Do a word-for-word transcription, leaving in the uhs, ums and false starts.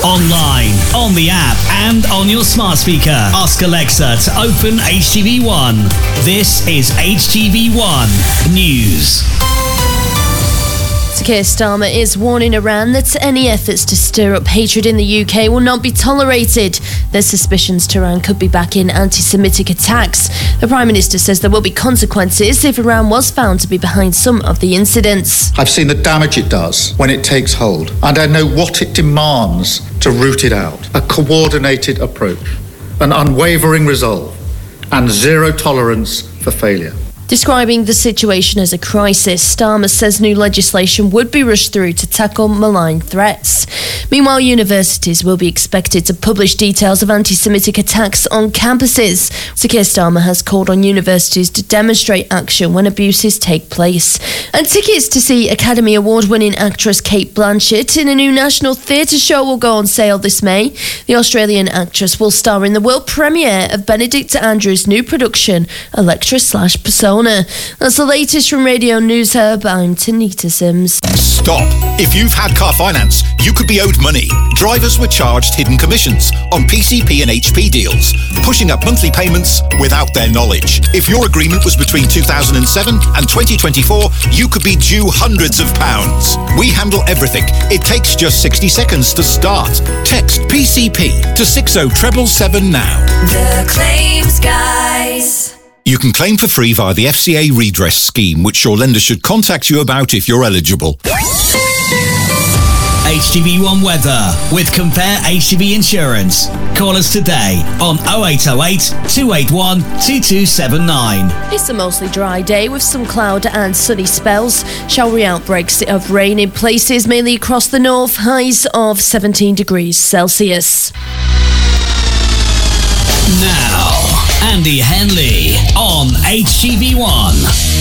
Online, on the app, and on your smart speaker. Ask Alexa to open H T V one. This is H T V one News. Keir Starmer is warning Iran that any efforts to stir up hatred in the U K will not be tolerated. There's suspicions Tehran could be backing anti-Semitic attacks. The Prime Minister says there will be consequences if Iran was found to be behind some of the incidents. I've seen the damage it does when it takes hold, and I know what it demands to root it out. A coordinated approach, an unwavering resolve, and zero tolerance for failure. Describing the situation as a crisis, Starmer says new legislation would be rushed through to tackle malign threats. Meanwhile, universities will be expected to publish details of anti-Semitic attacks on campuses. Sir Keir Starmer has called on universities to demonstrate action when abuses take place. And tickets to see Academy Award-winning actress Cate Blanchett in a new National Theatre show will go on sale this May. The Australian actress will star in the world premiere of Benedict Andrews' new production, Electra slash Persona. That's the latest from Radio News Hub. I'm Tanita Sims. Stop. If you've had car finance, you could be owed money. Drivers were charged hidden commissions on P C P and H P deals, pushing up monthly payments without their knowledge. If your agreement was between two thousand seven and twenty twenty-four, you could be due hundreds of pounds. We handle everything. It takes just sixty seconds to start. Text P C P to six oh seven seven now. The Claims Guys. You can claim for free via the F C A redress scheme, which your lender should contact you about if you're eligible. H T V one weather with Compare H T V Insurance. Call us today on oh eight oh eight, two eight one, two two seven nine. It's a mostly dry day with some cloud and sunny spells. Showery outbreaks of rain in places, mainly across the north. Highs of seventeen degrees Celsius. Now, Andy Henley on H T V one.